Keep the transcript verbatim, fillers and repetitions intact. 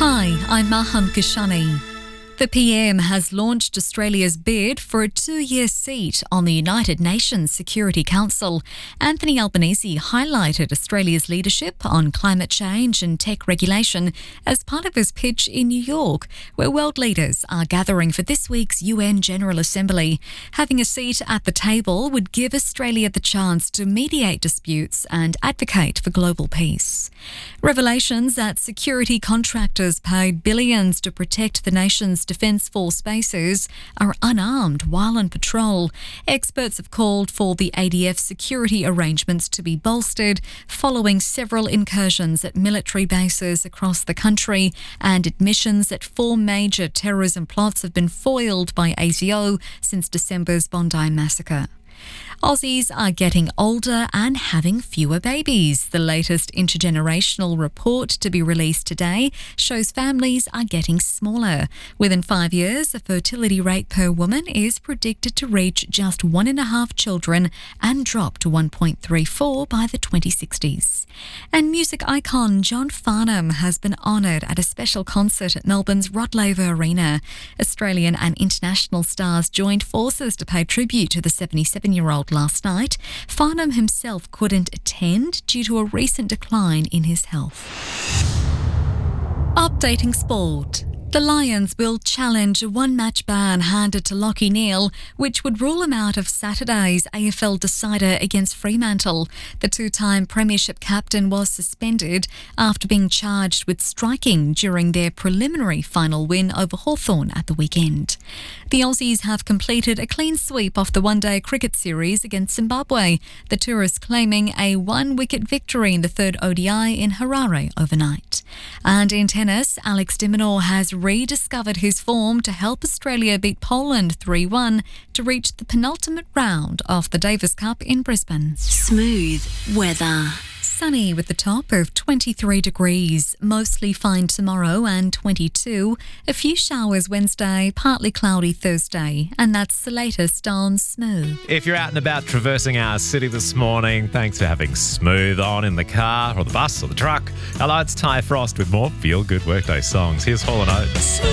Hi, I'm Maham Kashani. The P M has launched Australia's bid for a two-year seat on the United Nations Security Council. Anthony Albanese highlighted Australia's leadership on climate change and tech regulation as part of his pitch in New York, where world leaders are gathering for this week's U N General Assembly. Having a seat at the table would give Australia the chance to mediate disputes and advocate for global peace. Revelations that security contractors paid billions to protect the nation's Defence Force bases are unarmed while on patrol. Experts have called for the A D F security arrangements to be bolstered following several incursions at military bases across the country and admissions that four major terrorism plots have been foiled by A S I O since December's Bondi massacre. Aussies are getting older and having fewer babies. The latest intergenerational report to be released today shows families are getting smaller. Within five years, the fertility rate per woman is predicted to reach just one and a half children and drop to one point three four by the twenty sixties. And music icon John Farnham has been honoured at a special concert at Melbourne's Rod Laver Arena. Australian and international stars joined forces to pay tribute to the seventy-seven-year-old last night. Farnham himself couldn't attend due to a recent decline in his health. Updating sport. The Lions will challenge a one-match ban handed to Lachie Neale, which would rule him out of Saturday's A F L decider against Fremantle. The two-time premiership captain was suspended after being charged with striking during their preliminary final win over Hawthorn at the weekend. The Aussies have completed a clean sweep off the one-day cricket series against Zimbabwe, the tourists claiming a one-wicket victory in the third O D I in Harare overnight. And in tennis, Alex de Minaur has rediscovered his form to help Australia beat Poland three one to reach the penultimate round of the Davis Cup in Brisbane. Smooth weather. Sunny with the top of twenty-three degrees, mostly fine tomorrow and twenty-two. A few showers Wednesday, partly cloudy Thursday, and that's the latest on Smooth. If you're out and about traversing our city this morning, thanks for having Smooth on in the car or the bus or the truck. Hello, it's Ty Frost with more feel-good workday songs. Here's Hall and Oates.